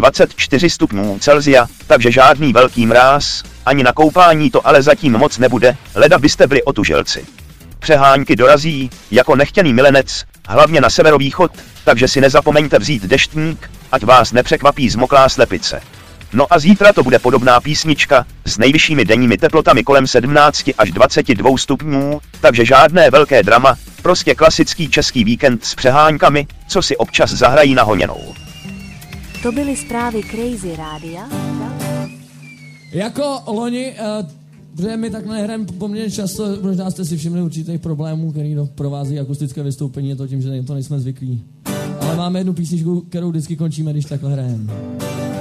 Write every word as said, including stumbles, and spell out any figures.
dvacet čtyři stupňů Celsia, takže žádný velký mráz, ani na koupání to ale zatím moc nebude, leda byste byli otužilci. Přehánky dorazí, jako nechtěný milenec, hlavně na severovýchod, takže si nezapomeňte vzít deštník, ať vás nepřekvapí zmoklá slepice. No a zítra to bude podobná písnička, s nejvyššími denními teplotami kolem sedmnáct až dvacet dva stupňů, takže žádné velké drama, prostě klasický český víkend s přeháňkami, co si občas zahrají na honěnou. To byly zprávy Crazy Rádia. Jako loni, uh, protože my takhle nehrajeme poměrně často, možná jste si všimli určitých problémů, který provází akustické vystoupení, je to tím, že to nejsme zvyklí. Ale máme jednu písničku, kterou vždycky končíme, když takhle hrajeme.